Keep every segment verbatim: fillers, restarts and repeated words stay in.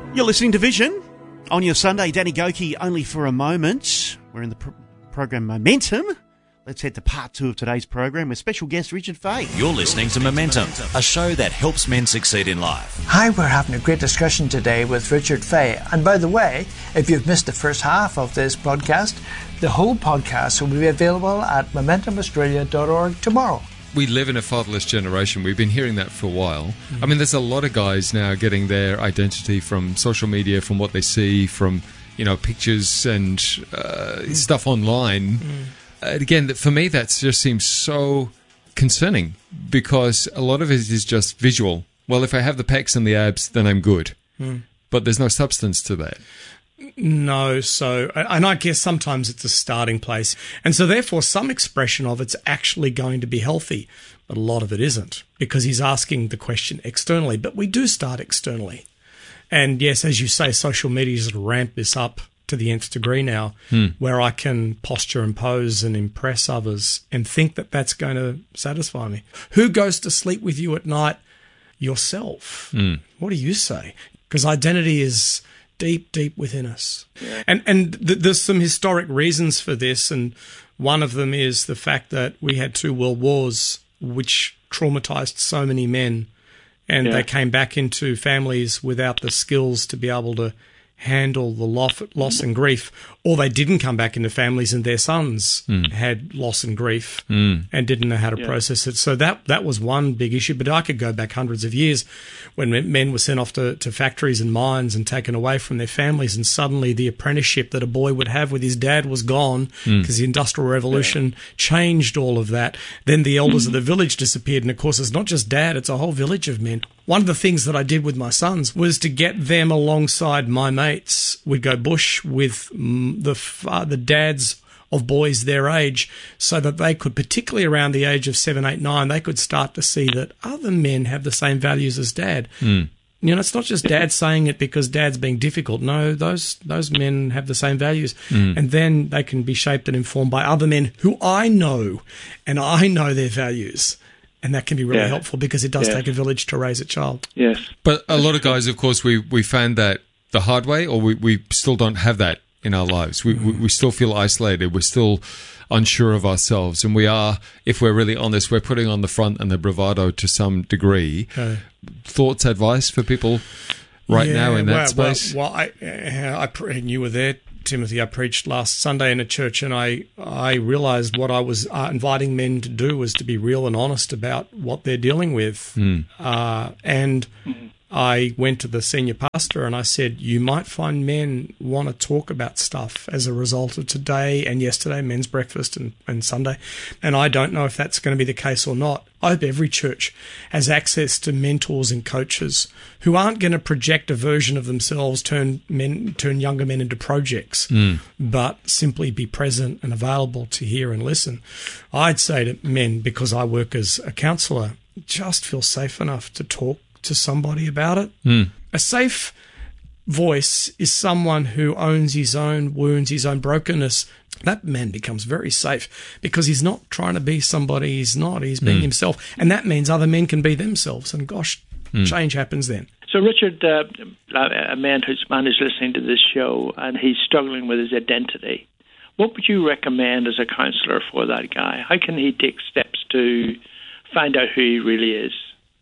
You're listening to Vision on your Sunday. Danny Goki, only for a moment. We're in the pr- program Momentum. Let's head to part two of today's program with special guest Richard Fay. You're listening to Momentum, a show that helps men succeed in life. Hi, we're having a great discussion today with Richard Fay. And by the way, if you've missed the first half of this podcast, the whole podcast will be available at momentum australia dot org tomorrow. We live in a fatherless generation. We've been hearing that for a while. Mm. I mean, there's a lot of guys now getting their identity from social media, from what they see, from, you know, pictures and uh, mm. stuff online. Mm. Uh, again, for me, that just seems so concerning because a lot of it is just visual. Well, if I have the pecs and the abs, then I'm good. Mm. But there's no substance to that. No, so, and I guess sometimes it's a starting place. And so therefore some expression of it's actually going to be healthy, but a lot of it isn't because he's asking the question externally. But we do start externally. And yes, as you say, social media has ramped this up to the nth degree now, hmm. where I can posture and pose and impress others and think that that's going to satisfy me. Who goes to sleep with you at night? Yourself. Hmm. What do you say? Because identity is deep, deep within us. Yeah. And and th- there's some historic reasons for this, and one of them is the fact that we had two world wars which traumatized so many men, and yeah. they came back into families without the skills to be able to handle the loss, loss and grief, or they didn't come back into families and their sons mm. had loss and grief mm. and didn't know how to yeah. process it. So that that was one big issue. But I could go back hundreds of years when men were sent off to, to factories and mines and taken away from their families, and suddenly the apprenticeship that a boy would have with his dad was gone because mm. the Industrial Revolution yeah. changed all of that. Then the elders mm. of the village disappeared, and of course it's not just dad, it's a whole village of men. One of the things that I did with my sons was to get them alongside my mates. We'd go bush with the uh, the dads of boys their age, so that they could, particularly around the age of seven, eight, nine, they could start to see that other men have the same values as dad. Mm. You know, it's not just dad saying it because dad's being difficult. No, those those men have the same values. Mm. And then they can be shaped and informed by other men who I know, and I know their values. And that can be really yeah. helpful because it does yeah. take a village to raise a child. Yes. But a lot of guys, of course, we, we found that the hard way, or we, we still don't have that in our lives. We, mm. we we still feel isolated. We're still unsure of ourselves. And we are, if we're really honest, we're putting on the front and the bravado to some degree. Okay. Thoughts, advice for people right yeah, now in that well, space? Well, well I, I, and you were there, Timothy. I preached last Sunday in a church, and I, I realized what I was uh, inviting men to do was to be real and honest about what they're dealing with. Mm. Uh, and I went to the senior pastor and I said, you might find men want to talk about stuff as a result of today and yesterday, men's breakfast and, and Sunday. And I don't know if that's going to be the case or not. I hope every church has access to mentors and coaches who aren't going to project a version of themselves, turn men, turn younger men into projects, mm. but simply be present and available to hear and listen. I'd say to men, because I work as a counsellor, just feel safe enough to talk to somebody about it. Mm. A safe voice is someone who owns his own wounds, his own brokenness. That man becomes very safe because he's not trying to be somebody he's not. He's being mm. himself. And that means other men can be themselves. And gosh, mm. change happens then. So, Richard, uh, a man who's, man who's listening to this show and he's struggling with his identity, what would you recommend as a counsellor for that guy? How can he take steps to find out who he really is?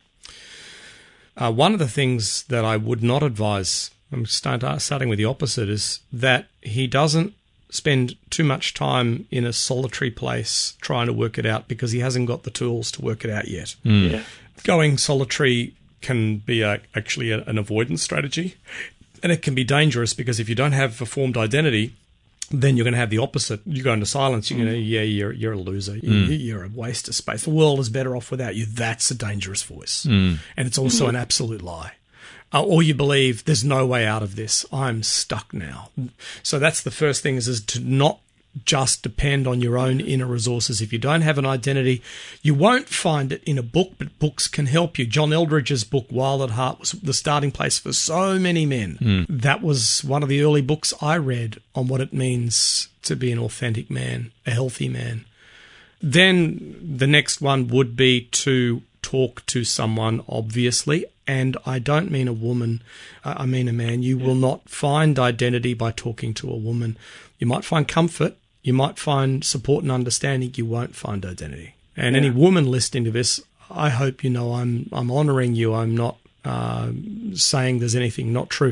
Uh, one of the things that I would not advise, I'm start, starting with the opposite, is that he doesn't spend too much time in a solitary place trying to work it out because he hasn't got the tools to work it out yet. Mm. Yeah. Going solitary can be a, actually a, an avoidance strategy, and it can be dangerous because if you don't have a formed identity, then you're going to have the opposite. You go into silence. You're mm. going to, yeah, you're you're a loser. Mm. You're a waste of space. The world is better off without you. That's a dangerous voice. Mm. And it's also an absolute lie. Uh, or you believe there's no way out of this. I'm stuck now. So that's the first thing is, is to not just depend on your own inner resources. If you don't have an identity, you won't find it in a book, but books can help you. John Eldridge's book, Wild at Heart, was the starting place for so many men. Mm. That was one of the early books I read on what it means to be an authentic man, a healthy man. Then the next one would be to talk to someone, obviously, and I don't mean a woman, I mean a man. You will not find identity by talking to a woman. You might find comfort, you might find support and understanding, you won't find identity. And yeah. any woman listening to this, I hope you know I'm I'm honouring you. I'm not uh, saying there's anything not true.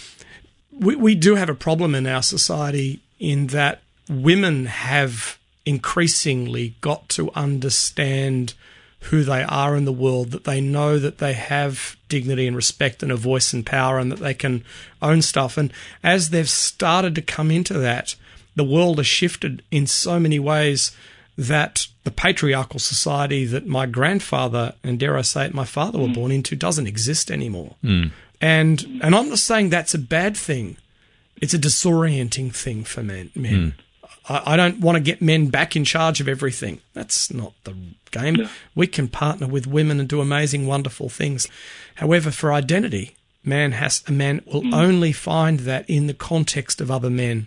We we do have a problem in our society in that women have increasingly got to understand who they are in the world, that they know that they have dignity and respect and a voice and power and that they can own stuff. And as they've started to come into that, the world has shifted in so many ways that the patriarchal society that my grandfather and, dare I say it, my father were mm. born into doesn't exist anymore. Mm. And and I'm not saying that's a bad thing. It's a disorienting thing for men. men. Mm. I, I don't want to get men back in charge of everything. That's not the game. No. We can partner with women and do amazing, wonderful things. However, for identity, man has a man will mm. only find that in the context of other men.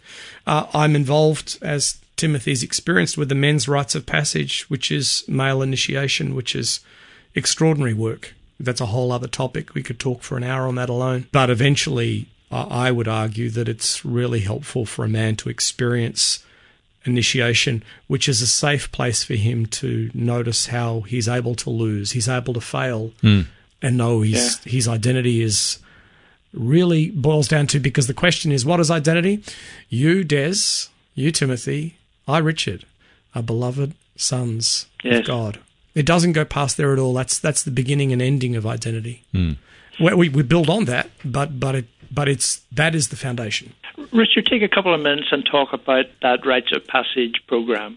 Uh, I'm involved, as Timothy's experienced, with the men's rites of passage, which is male initiation, which is extraordinary work. That's a whole other topic. We could talk for an hour on that alone. But eventually, I would argue that it's really helpful for a man to experience initiation, which is a safe place for him to notice how he's able to lose, he's able to fail, mm. and know his, yeah. his identity is really boils down to, because the question is, what is identity? You, Des, you, Timothy, I, Richard, are beloved sons yes. of God. It doesn't go past there at all. That's that's the beginning and ending of identity. Mm. We, we we build on that, but but it but it's that is the foundation. Richard, take a couple of minutes and talk about that rites of passage program.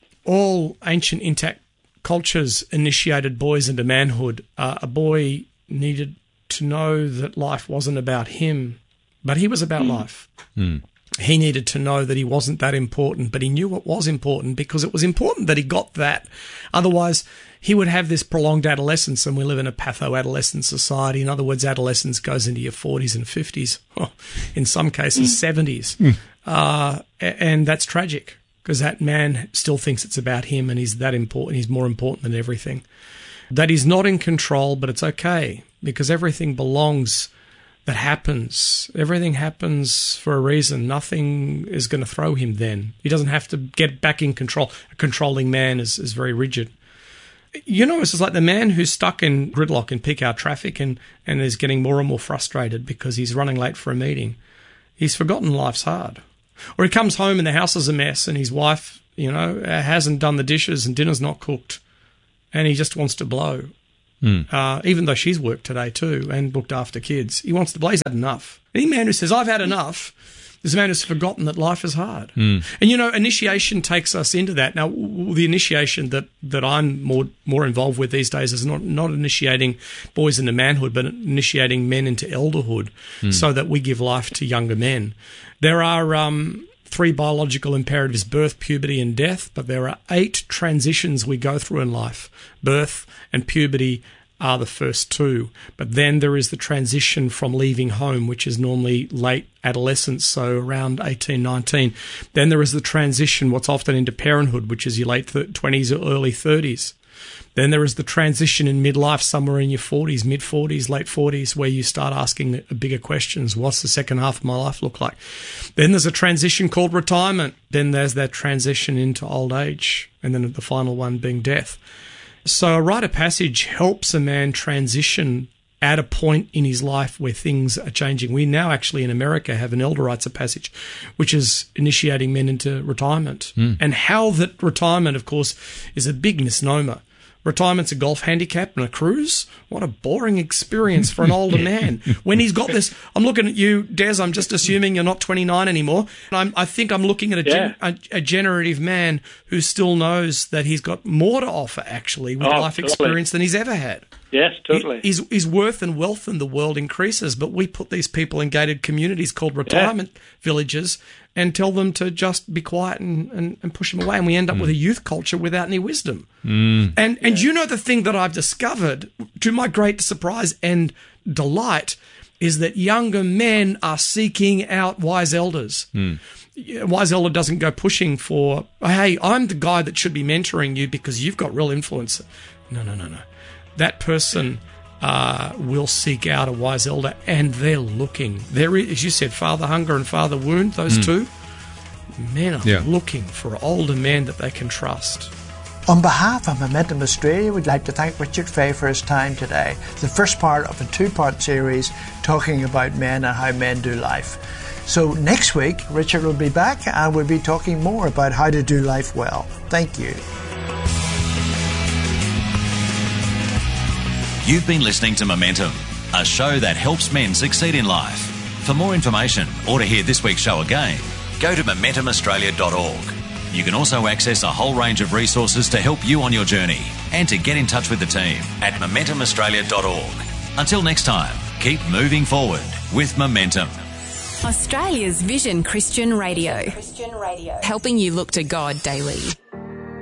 All ancient intact cultures initiated boys into manhood. Uh, a boy needed to know that life wasn't about him, but he was about mm. life. Mm. He needed to know that he wasn't that important, but he knew it was important because it was important that he got that. Otherwise, he would have this prolonged adolescence, and we live in a patho-adolescent society. In other words, adolescence goes into your forties and fifties, oh, in some cases mm. seventies. Mm. Uh, and that's tragic because that man still thinks it's about him and he's that important. He's more important than everything. That he's not in control, but it's okay because everything belongs. That happens. Everything happens for a reason. Nothing is going to throw him then. He doesn't have to get back in control. A controlling man is, is very rigid. You know, it's just like the man who's stuck in gridlock in peak hour traffic and, and is getting more and more frustrated because he's running late for a meeting. He's forgotten life's hard. Or he comes home and the house is a mess and his wife, you know, hasn't done the dishes and dinner's not cooked and he just wants to blow. Mm. Uh, even though she's worked today too and looked after kids. He wants to blaze had enough. Any man who says, I've had enough, is a man who's forgotten that life is hard. Mm. And, you know, initiation takes us into that. Now, the initiation that, that I'm more more involved with these days is not, not initiating boys into manhood, but initiating men into elderhood mm. so that we give life to younger men. There are um, three biological imperatives, birth, puberty, and death, but there are eight transitions we go through in life. Birth and puberty are the first two, but then there is the transition from leaving home, which is normally late adolescence, so around eighteen, nineteen. Then there is the transition, what's often into parenthood, which is your late twenties or early thirties. Then there is the transition in midlife, somewhere in your forties, mid-forties, late forties, where you start asking bigger questions. What's the second half of my life look like? Then there's a transition called retirement. Then there's that transition into old age, and then the final one being death. So a rite of passage helps a man transition at a point in his life where things are changing. We now actually in America have an elder rites of passage, which is initiating men into retirement. Mm. And how that retirement, of course, is a big misnomer. Retirement's a golf handicap and a cruise. What a boring experience for an older man. When he's got this, I'm looking at you, Des, I'm just assuming you're not twenty-nine anymore. I'm, I think I'm looking at a, yeah. gen, a, a generative man who still knows that he's got more to offer, actually, with oh, life totally. experience than he's ever had. Yes, totally. His, his worth and wealth in the world increases, but we put these people in gated communities called retirement yeah. villages and tell them to just be quiet and, and, and push them away. And we end up mm. with a youth culture without any wisdom. Mm. And and yeah. you know the thing that I've discovered, to my great surprise and delight, is that younger men are seeking out wise elders. Mm. A wise elder doesn't go pushing for, hey, I'm the guy that should be mentoring you because you've got real influence. No, no, no, no. That person uh, will seek out a wise elder, and they're looking. There is, as you said, father hunger and father wound, those mm. two. Men are yeah. looking for older men that they can trust. On behalf of Momentum Australia, we'd like to thank Richard Fay for his time today. The first part of a two-part series talking about men and how men do life. So next week, Richard will be back and we'll be talking more about how to do life well. Thank you. You've been listening to Momentum, a show that helps men succeed in life. For more information or to hear this week's show again, go to momentum australia dot org. You can also access a whole range of resources to help you on your journey and to get in touch with the team at momentum australia dot org. Until next time, keep moving forward with Momentum. Australia's Vision Christian Radio. Christian Radio. Helping you look to God daily.